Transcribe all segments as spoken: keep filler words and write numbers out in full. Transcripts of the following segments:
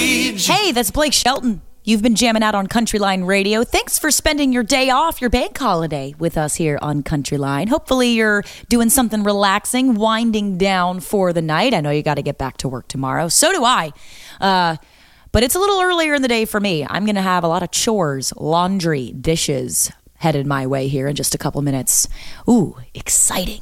Rage. Hey, that's Blake Shelton. You've been jamming out on Countryline Radio. Thanks for spending your day off, your bank holiday, with us here on Countryline. Hopefully you're doing something relaxing, winding down for the night. I know you got to get back to work tomorrow. So do I. Uh, but it's a little earlier in the day for me. I'm going to have a lot of chores, laundry, dishes headed my way here in just a couple minutes. Ooh, exciting.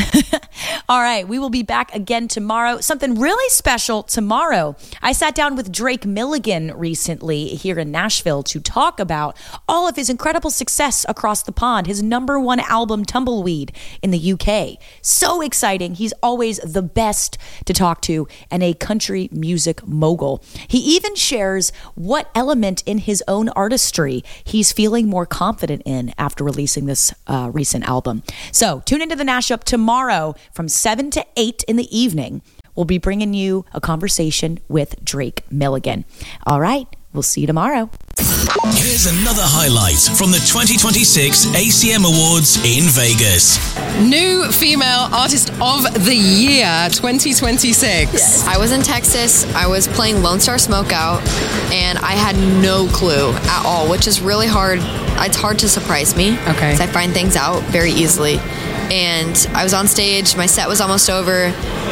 All right, we will be back again tomorrow. Something really special tomorrow. I sat down with Drake Milligan recently here in Nashville to talk about all of his incredible success across the pond, his number one album, Tumbleweed, in the U K. So exciting. He's always the best to talk to and a country music mogul. He even shares what element in his own artistry he's feeling more confident in after releasing this uh, recent album. So tune into the Nash Up tomorrow. Tomorrow from seven to eight in the evening, we'll be bringing you a conversation with Drake Milligan. All right, we'll see you tomorrow. Here's another highlight from the twenty twenty-six A C M Awards in Vegas. New Female Artist of the Year twenty twenty-six. Yes. I was in Texas. I was playing Lone Star Smokeout, and I had no clue at all, which is really hard. It's hard to surprise me. Okay. 'Cause I find things out very easily. And I was on stage. My set was almost over.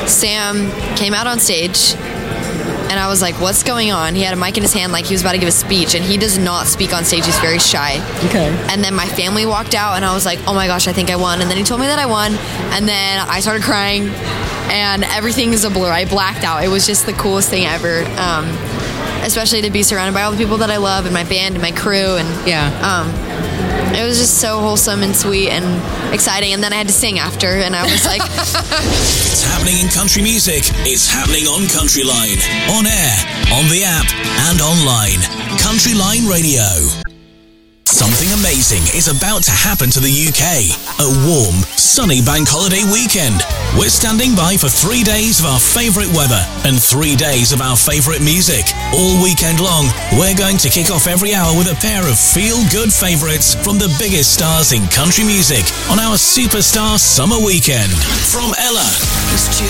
Sam came out on stage, and I was like, what's going on? He had a mic in his hand like he was about to give a speech, and he does not speak on stage. He's very shy. Okay. And then my family walked out, and I was like, oh my gosh, I think I won. And then he told me that I won, and then I started crying, and everything is a blur. I blacked out. It was just the coolest thing ever, um, especially to be surrounded by all the people that I love and my band and my crew. And yeah. Um, it was just so wholesome and sweet and exciting. And then I had to sing after, and I was like... It's happening in country music. It's happening on Countryline. On air, on the app, and online. Countryline Radio. Something amazing is about to happen to the U K. A warm, sunny bank holiday weekend. We're standing by for three days of our favourite weather and three days of our favourite music. All weekend long, we're going to kick off every hour with a pair of feel-good favourites from the biggest stars in country music on our Superstar Summer Weekend. From Ella.